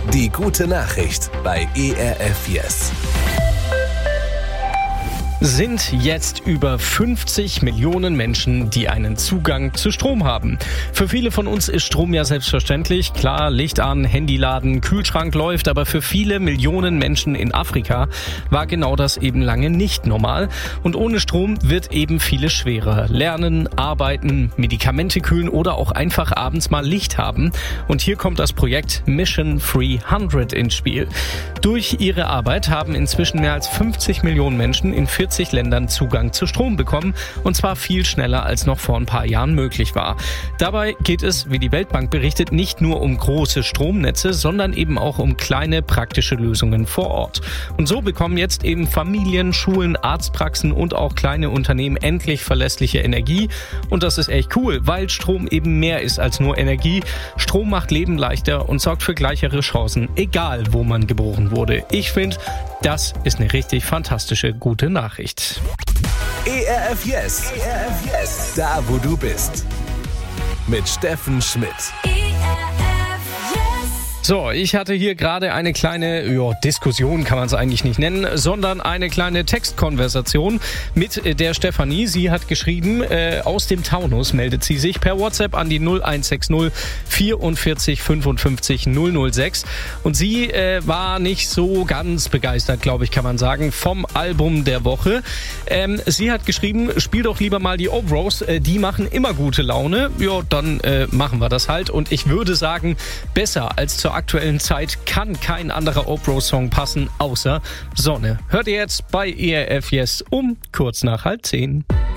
Die gute Nachricht bei ERF Yes. Sind jetzt über 50 Millionen Menschen, die einen Zugang zu Strom haben. Für viele von uns ist Strom ja selbstverständlich. Klar, Licht an, Handy laden, Kühlschrank läuft, aber für viele Millionen Menschen in Afrika war genau das eben lange nicht normal. Und ohne Strom wird eben vieles schwerer. Lernen, arbeiten, Medikamente kühlen oder auch einfach abends mal Licht haben. Und hier kommt das Projekt Mission 300 ins Spiel. Durch ihre Arbeit haben inzwischen mehr als 50 Millionen Menschen in 40 Ländern Zugang zu Strom bekommen, und zwar viel schneller als noch vor ein paar Jahren möglich war. Dabei geht es, wie die Weltbank berichtet, nicht nur um große Stromnetze, sondern eben auch um kleine praktische Lösungen vor Ort. Und so bekommen jetzt eben Familien, Schulen, Arztpraxen und auch kleine Unternehmen endlich verlässliche Energie. Und das ist echt cool, weil Strom eben mehr ist als nur Energie. Strom macht Leben leichter und sorgt für gleichere Chancen, egal wo man geboren wurde. Ich finde, das ist eine richtig fantastische, gute Nachricht. ERF Yes. ERF Yes. Da, wo du bist. Mit Steffen Schmidt. So, ich hatte hier gerade eine kleine Diskussion, kann man es eigentlich nicht nennen, sondern eine kleine Textkonversation mit der Stefanie. Sie hat geschrieben, aus dem Taunus meldet sie sich per WhatsApp an die 0160 44 55 006. Und sie war nicht so ganz begeistert, glaube ich, kann man sagen, vom Album der Woche. Sie hat geschrieben, spiel doch lieber mal die Obros, die machen immer gute Laune. Ja, dann machen wir das halt. Und ich würde sagen, besser als zur aktuellen Zeit kann kein anderer Obro-Song passen, außer Sonne. Hört ihr jetzt bei ERF Yes um kurz nach 9:30.